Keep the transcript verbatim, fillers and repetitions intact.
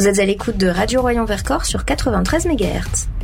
Vous êtes à l'écoute de Radio Royan Vercors sur quatre-vingt-treize mégahertz.